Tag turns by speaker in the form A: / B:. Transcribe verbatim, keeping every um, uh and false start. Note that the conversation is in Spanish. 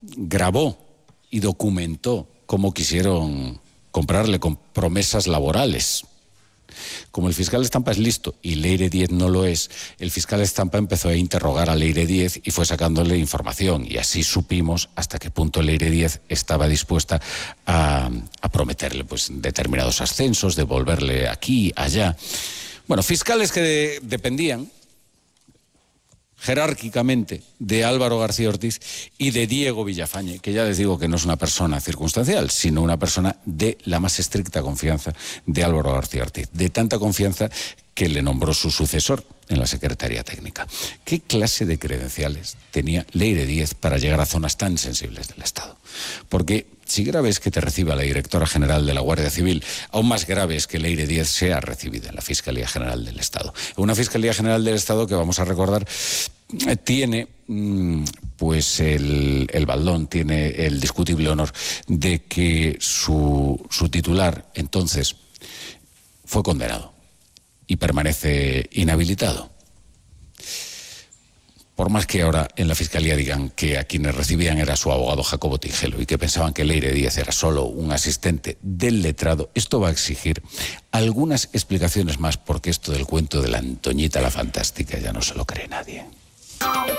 A: grabó y documentó cómo quisieron comprarle con promesas laborales. Como el fiscal Estampa es listo y Leire Díez no lo es, el fiscal Estampa empezó a interrogar a Leire Díez y fue sacándole información, y así supimos hasta qué punto Leire Díez estaba dispuesta a, a prometerle pues determinados ascensos, devolverle aquí, allá. Bueno, fiscales que de, dependían jerárquicamente de Álvaro García Ortiz y de Diego Villafañe, que ya les digo que no es una persona circunstancial, sino una persona de la más estricta confianza de Álvaro García Ortiz, de tanta confianza que le nombró su sucesor en la Secretaría Técnica. ¿Qué clase de credenciales tenía Leire Díez para llegar a zonas tan sensibles del Estado? Porque si grave es que te reciba la directora general de la Guardia Civil, aún más grave es que Leire Díez sea recibida en la Fiscalía General del Estado. Una Fiscalía General del Estado que, vamos a recordar, tiene pues el, el baldón, tiene el discutible honor de que su, su titular entonces fue condenado y permanece inhabilitado. Por más que ahora en la Fiscalía digan que a quienes recibían era su abogado Jacobo Tigelo y que pensaban que Leire Díez era solo un asistente del letrado, esto va a exigir algunas explicaciones más, porque esto del cuento de la Antoñita la Fantástica ya no se lo cree nadie.